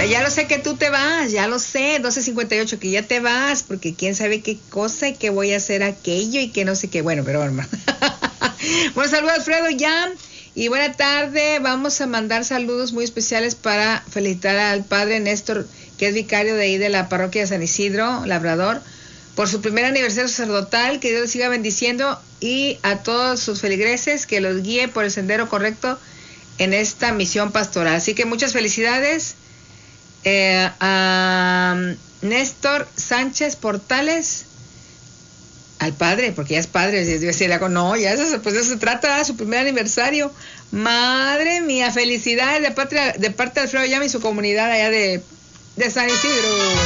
ya lo sé que tú te vas, ya lo sé, 12:58 que ya te vas, porque quién sabe qué cosa y que voy a hacer aquello y que no sé qué. Bueno, pero bueno. Bueno, saludos Alfredo ya. Y buena tarde, vamos a mandar saludos muy especiales para felicitar al padre Néstor, que es vicario de ahí de la parroquia de San Isidro, Labrador, por su primer aniversario sacerdotal, que Dios les siga bendiciendo, y a todos sus feligreses que los guíe por el sendero correcto en esta misión pastoral. Así que muchas felicidades a Néstor Sánchez Portales, al padre, porque ya es padre, no, ya eso, pues eso se trata, su primer aniversario. Madre mía, felicidades de parte de Alfredo Llama y su comunidad allá de San Isidro.